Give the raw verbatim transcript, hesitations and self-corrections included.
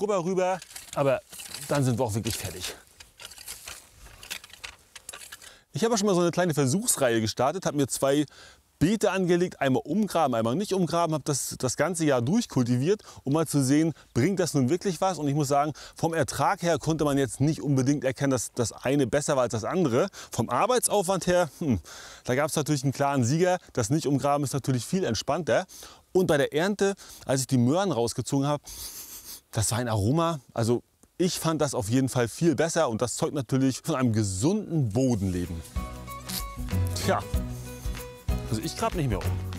Schrubber rüber, aber dann sind wir auch wirklich fertig. Ich habe schon mal so eine kleine Versuchsreihe gestartet, habe mir zwei Beete angelegt, einmal umgraben, einmal nicht umgraben, habe das das ganze Jahr durchkultiviert, um mal zu sehen, bringt das nun wirklich was. Und ich muss sagen, vom Ertrag her konnte man jetzt nicht unbedingt erkennen, dass das eine besser war als das andere. Vom Arbeitsaufwand her, hm, da gab es natürlich einen klaren Sieger. Das nicht umgraben ist natürlich viel entspannter. Und bei der Ernte, als ich die Möhren rausgezogen habe, das war ein Aroma. Also ich fand das auf jeden Fall viel besser und das zeugt natürlich von einem gesunden Bodenleben. Tja. Also ich grab nicht mehr um.